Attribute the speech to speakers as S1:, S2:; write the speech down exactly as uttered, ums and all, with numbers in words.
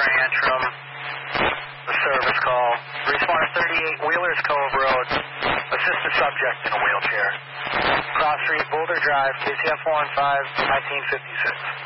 S1: Antrim. The service call. Responder thirty-eight, Wheelers Cove Road. Assisted subject in a wheelchair. Cross Street, Boulder Drive, K C F one five, nineteen fifty-six.